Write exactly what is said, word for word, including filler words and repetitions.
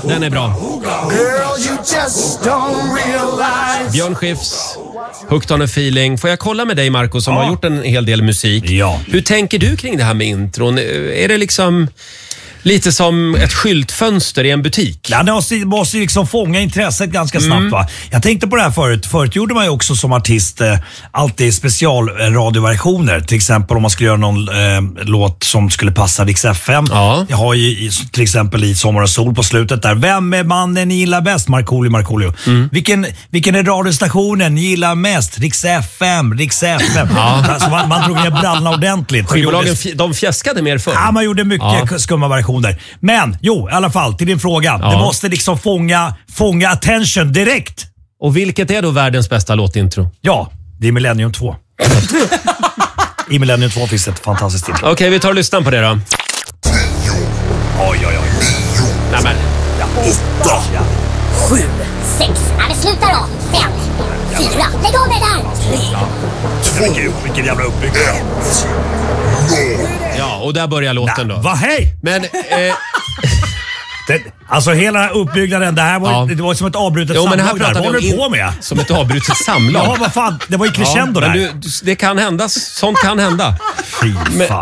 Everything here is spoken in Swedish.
Den är bra. Björn Skifs, Hooked on a feeling. Får jag kolla med dig, Marco, som ja. har gjort en hel del musik. Ja. Hur tänker du kring det här med intron? Är det liksom lite som ett skyltfönster i en butik? Ja, det måste, måste liksom fånga intresset ganska snabbt. Mm. Va? Jag tänkte på det här förut. Förut gjorde man ju också som artist eh, alltid specialradioversioner. Till exempel om man skulle göra någon eh, låt som skulle passa Rix F M. Ja. Jag har ju till exempel i Sommar och sol på slutet där. Vem är mannen ni gillar bäst? Markoolio, Markoolio. Mm. Vilken, vilken är radiostationen ni gillar mest? Rix F M, Rix F M. Ja. Alltså man, man drog ner brallorna ordentligt. Skivbolagen, de fjäskade mer förr. Ja, man gjorde mycket ja. skumma versioner. Men, jo, i alla fall, till din fråga. Ja. Det måste liksom fånga, fånga attention direkt. Och vilket är då världens bästa låtintro? Ja, det är Millennium två. I Millennium två finns ett fantastiskt intro. Okej, okay, vi tar och lyssnar på det då. Oj, oj, oj. Nej, men. Ja. Åtta. Ja. Sju. Sex. Ja, det slutar då. Fem. Fyra. Lägg av mig där. Tre. Ja. Två. Vilken jävla uppbyggnad. Ja, och där börjar låten då. Va, hej! Men, eh... det, alltså hela uppbyggnaden, det här var, ja. det var som ett avbrutet jo, samlag. Men här pratar vad håller du in, på med? Som ett avbrutet samlag. Ja, vad fan. Det var ju crescendo ja, där. Men du, det kan hända. Sånt kan hända. Fy fan.